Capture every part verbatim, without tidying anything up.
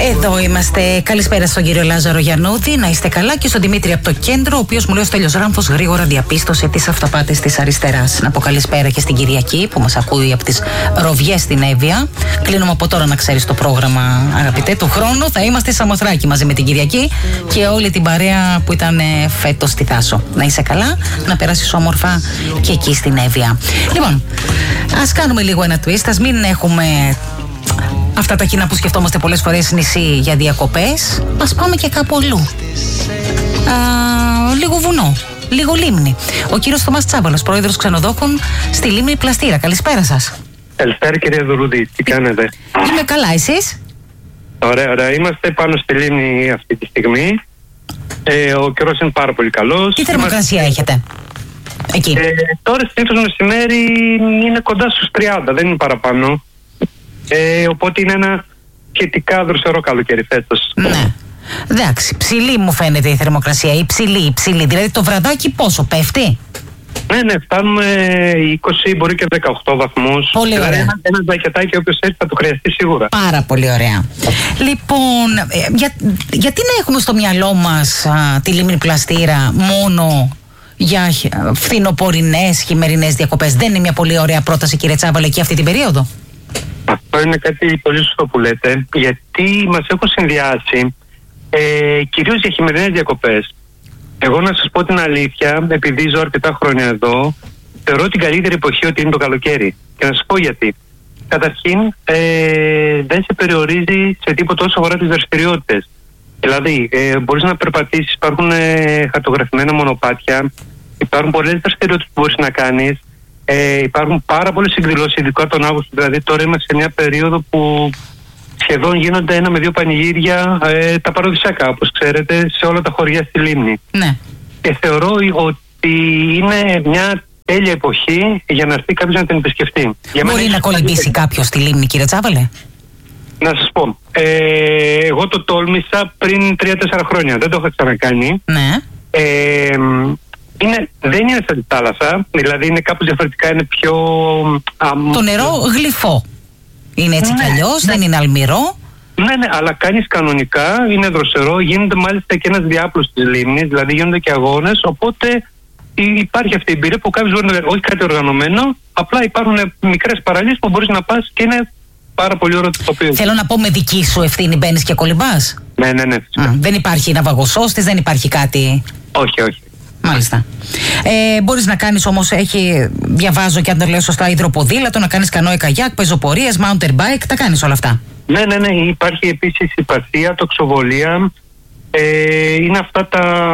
Εδώ είμαστε. Καλησπέρα στον κύριο Λάζαρο Γιαννούδη. Να είστε καλά, και στον Δημήτρη από το κέντρο, ο οποίος μου λέει ο Στέλιος Ράμφος γρήγορα διαπίστωσε τις αυταπάτες της αριστεράς. Να πω καλησπέρα και στην Κυριακή που μας ακούει από τις Ροβιές στην Εύβοια. Κλείνουμε από τώρα, να ξέρεις, το πρόγραμμα, αγαπητέ. Του χρόνου θα είμαστε Σαμοθράκη μαζί με την Κυριακή και όλη την παρέα που ήταν φέτος στη Θάσο. Να είσαι καλά, να περάσεις όμορφα και εκεί στην Εύβοια. Λοιπόν, ας κάνουμε λίγο ένα twist, ας μην έχουμε αυτά τα κοινά που σκεφτόμαστε πολλές φορές νησί για διακοπές. Ας πάμε και κάπου αλλού. Α, λίγο βουνό, λίγο λίμνη. Ο κύριος Θωμάς Τσάμπαλος, πρόεδρος ξενοδόχων στη λίμνη Πλαστήρα. Καλησπέρα σας. Καλησπέρα, κυρία Δουρούδη, τι κάνετε? Είμαι καλά, εσείς? Ωραία, ωραία. Είμαστε πάνω στη λίμνη αυτή τη στιγμή. Ε, ο καιρός είναι πάρα πολύ καλός. Τι θερμοκρασία Είμαστε... έχετε εκεί? Ε, τώρα συνήθως μεσημέρι είναι κοντά στους τριάντα, δεν είναι παραπάνω. Ε, οπότε είναι ένα σχετικά δροσερό καλοκαίρι φέτος. Ναι. Εντάξει, ψηλή μου φαίνεται η θερμοκρασία. Υψηλή, υψηλή. Δηλαδή το βραδάκι πόσο πέφτει? Ναι, ναι, φτάνουμε είκοσι, μπορεί και δεκαοκτώ βαθμούς. Πολύ ωραία. Δηλαδή, ένα, ένα ζακετάκι όποιος έρθει θα το χρειαστεί σίγουρα. Πάρα πολύ ωραία. Λοιπόν, ε, για, γιατί να έχουμε στο μυαλό μας α, τη λίμνη Πλαστήρα μόνο για φθινοπορεινές, χειμερινές διακοπές? Δεν είναι μια πολύ ωραία πρόταση, κύριε Τσάμπαλε, και αυτή την περίοδο? Αυτό είναι κάτι πολύ σωστό που λέτε, γιατί μας έχουν συνδυάσει ε, κυρίως για χειμερινές διακοπές. Εγώ να σας πω την αλήθεια, επειδή ζω αρκετά χρόνια εδώ, θεωρώ την καλύτερη εποχή ότι είναι το καλοκαίρι. Και να σας πω γιατί. Καταρχήν, ε, δεν σε περιορίζει σε τίποτα όσο αφορά τις δραστηριότητες. Δηλαδή, ε, μπορείς να περπατήσεις, υπάρχουν ε, χαρτογραφημένα μονοπάτια, υπάρχουν πολλές δραστηριότητες που μπορείς να κάνεις. Ε, υπάρχουν πάρα πολλές εκδηλώσεις, ειδικά τον Αύγουστο. Δηλαδή, τώρα είμαστε σε μια περίοδο που σχεδόν γίνονται ένα με δύο πανηγύρια, ε, τα παραδοσιακά, όπως ξέρετε, σε όλα τα χωριά στη λίμνη. Ναι. Και θεωρώ ότι είναι μια τέλεια εποχή για να έρθει κάποιος να την επισκεφτεί. Για Μπορεί να κολυμπήσει κάποιος στη λίμνη, κύριε Τσάμπαλε? Να σας πω. Ε, εγώ το τόλμησα πριν τρία τέσσερα χρόνια. Δεν το έχω ξανακάνει. Ναι. Ε, Είναι, δεν είναι σαν τη θάλασσα, δηλαδή είναι κάπως διαφορετικά, είναι πιο... αμ... Το νερό γλυφό. Είναι έτσι, ναι, κι αλλιώς, ναι, δεν είναι αλμυρό. Ναι, ναι, αλλά κάνεις κανονικά, είναι δροσερό, γίνεται μάλιστα και ένας διάπλος της λίμνης, δηλαδή γίνονται και αγώνες, οπότε υπάρχει αυτή η εμπειρία που κάποιος μπορεί να λέει, όχι κάτι οργανωμένο, απλά υπάρχουν μικρές παραλίες που μπορείς να πας και είναι πάρα πολύ ωραίο το τοπίο. Θέλω να πω, με δική σου ευθύνη μπαίνεις και κολυμπάς? Ναι, ναι, ναι. Α, δεν υπάρχει ναυαγοσώστης, δεν υπάρχει κάτι? Όχι, όχι. Μάλιστα. Ε, μπορείς να κάνεις όμως, έχει, διαβάζω και αν το λέω σωστά, υδροποδήλατο, να κάνεις κανόε καγιάκ, πεζοπορίες, mountain bike, τα κάνεις όλα αυτά? Ναι, ναι, ναι. Υπάρχει επίσης η πασία, τοξοβολία. Ε, είναι αυτά τα,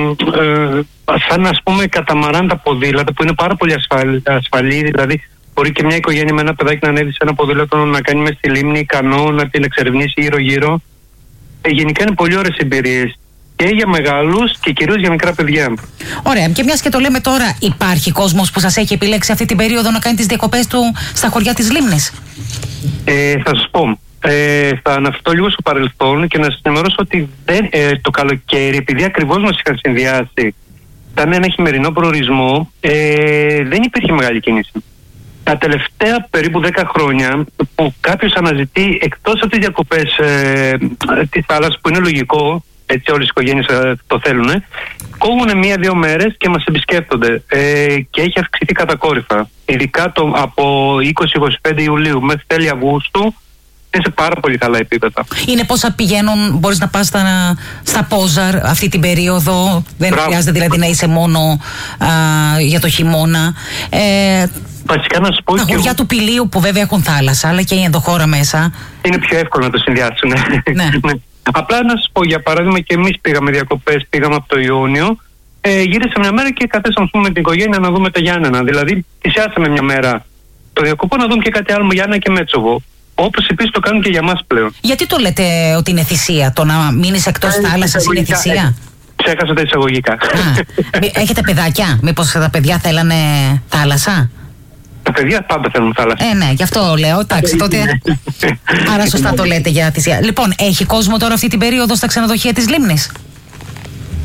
ε, σαν ας πούμε καταμαράν τα ποδήλατα που είναι πάρα πολύ ασφαλή, ασφαλή. Δηλαδή μπορεί και μια οικογένεια με ένα παιδάκι να ανέβει σε ένα ποδήλατο, να κάνει μες στη λίμνη ικανό, να την εξερευνήσει γύρω-γύρω. Ε, γενικά είναι πολύ ωραίες εμπειρίες. Και για μεγάλους και κυρίως για μικρά παιδιά. Ωραία. Και μιας και το λέμε τώρα, υπάρχει κόσμος που σας έχει επιλέξει αυτή την περίοδο να κάνει τις διακοπές του στα χωριά της λίμνης? Ε, θα σας πω. Ε, θα αναφερθώ λίγο στο παρελθόν και να σας ενημερώσω ότι δεν, ε, το καλοκαίρι, επειδή ακριβώς μας είχαν συνδυάσει, ήταν ένα χειμερινό προορισμό, ε, δεν υπήρχε μεγάλη κίνηση. Τα τελευταία περίπου δέκα χρόνια που κάποιος αναζητεί εκτός από τις διακοπές ε, τη θάλασσα, που είναι λογικό, έτσι όλες οι οικογένειες ε, το θέλουν, ε, κόβουν μία-δύο μέρες και μας επισκέπτονται ε, και έχει αυξηθεί κατακόρυφα. Ειδικά το, από είκοσι με είκοσι πέντε Ιουλίου μέχρι τέλη Αυγούστου είναι σε πάρα πολύ καλά επίπεδα. Είναι πόσα πηγαίνουν, μπορείς να πας στα, στα Πόζαρ αυτή την περίοδο, δεν Μπράβο. Χρειάζεται δηλαδή να είσαι μόνο α, για το χειμώνα. Ε, Βασικά να σου πω, τα χωριά εγώ... του Πηλίου που βέβαια έχουν θάλασσα, αλλά και η ενδοχώρα μέσα. Είναι πιο εύκολο να το συνδυάσουν. Ναι. Απλά να σας πω, για παράδειγμα, και εμείς πήγαμε διακοπές, πήγαμε από το Ιούνιο, ε, γύρισα μια μέρα και καθέσαμε με την οικογένεια να δούμε τα Γιάννενα. Δηλαδή, θυσιάσαμε μια μέρα το διακοπό να δούμε και κάτι άλλο με Γιάννενα και Μέτσοβο. Όπως επίσης το κάνουν και για μας πλέον. Γιατί το λέτε ότι είναι θυσία, το να μείνεις εκτός ε, θάλασσας είναι θυσία? Ε, ξέχασα τα εισαγωγικά. Α, έχετε παιδάκια, μήπως τα παιδιά θέλανε θάλασσα? Τα παιδιά πάντα θέλουν θάλασσα. Ε, ναι, γι' αυτό λέω. Εντάξει, τότε. Άρα σωστά το λέτε για θυσία. Λοιπόν, έχει κόσμο τώρα αυτή την περίοδο στα ξενοδοχεία της λίμνης?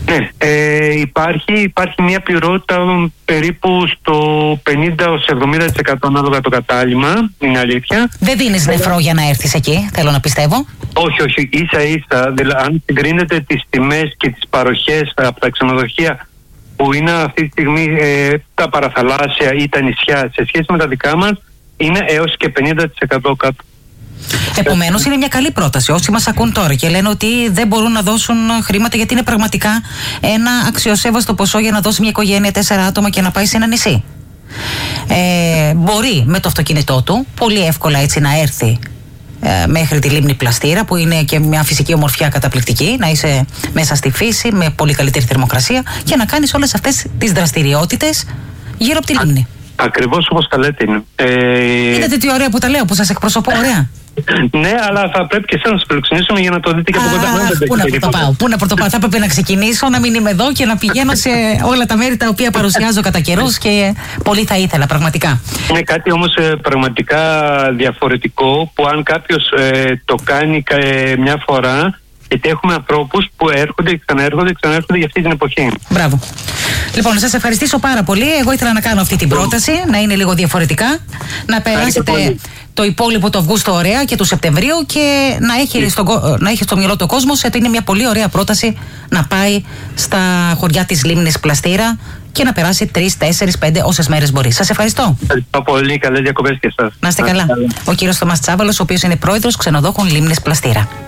Ναι, ε, υπάρχει, υπάρχει μια πληρότητα περίπου στο πενήντα έως εβδομήντα τοις εκατό ανάλογα το κατάλημα, είναι αλήθεια. Δεν δίνεις νεφρό για να έρθεις εκεί, θέλω να πιστεύω. Όχι, όχι, ίσα ίσα, δηλαδή αν συγκρίνετε τις τιμές και τις παροχές από τα ξενοδοχεία που είναι αυτή τη στιγμή ε, τα παραθαλάσσια ή τα νησιά σε σχέση με τα δικά μας, είναι έως και πενήντα τοις εκατό κάτω. Επομένως είναι μια καλή πρόταση. Όσοι μας ακούν τώρα και λένε ότι δεν μπορούν να δώσουν χρήματα γιατί είναι πραγματικά ένα αξιοσέβαστο ποσό για να δώσει μια οικογένεια τέσσερα άτομα και να πάει σε ένα νησί. Ε, μπορεί με το αυτοκίνητό του πολύ εύκολα έτσι να έρθει ε, μέχρι τη λίμνη Πλαστήρα, που είναι και μια φυσική ομορφιά καταπληκτική, να είσαι μέσα στη φύση με πολύ καλύτερη θερμοκρασία και να κάνεις όλες αυτές τις δραστηριότητες γύρω από τη λίμνη. Ακριβώς όπως τα λέτε είναι. Ε... Είδατε τι ωραία που τα λέω, που σας εκπροσωπώ, ωραία. Ναι, αλλά θα πρέπει και εσάς να σας φιλοξενήσουμε για να το δείτε και από κοντά. Πού να πρωτοπάω, πού να πρωτοπάω. Θα πρέπει να ξεκινήσω, να μην είμαι εδώ και να πηγαίνω σε όλα τα μέρη τα οποία παρουσιάζω κατά καιρούς και πολύ θα ήθελα, πραγματικά. Είναι κάτι όμως ε, πραγματικά διαφορετικό που αν κάποιος ε, το κάνει ε, μια φορά. Γιατί έχουμε ανθρώπους που έρχονται και ξαναέρχονται και ξαναέρχονται για αυτή την εποχή. Μπράβο. Λοιπόν, να σας ευχαριστήσω πάρα πολύ. Εγώ ήθελα να κάνω αυτή την πρόταση, να είναι λίγο διαφορετικά. Να περάσετε το υπόλοιπο του Αυγούστου ωραία και του Σεπτεμβρίου και να έχει, στο, να έχει στο μυαλό του κόσμο ότι είναι μια πολύ ωραία πρόταση να πάει στα χωριά της λίμνης Πλαστήρα και να περάσει τρεις, τέσσερις, πέντε όσες μέρες μπορεί. Σας ευχαριστώ. Ευχαριστώ πολύ. Καλές διακοπές και εσάς. Να είστε καλά. Ο κύριος Θωμάς Τσάβαλος, ο οποίος είναι πρόεδρος ξενοδόχων λίμνης Πλαστήρα.